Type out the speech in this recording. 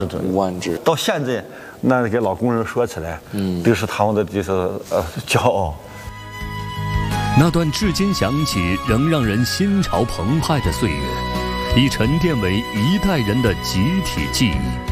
5万只。 到现在，那给老工人说起来，都是他们的就是骄傲。 那段至今想起仍让人心潮澎湃的岁月，已沉淀为一代人的集体记忆。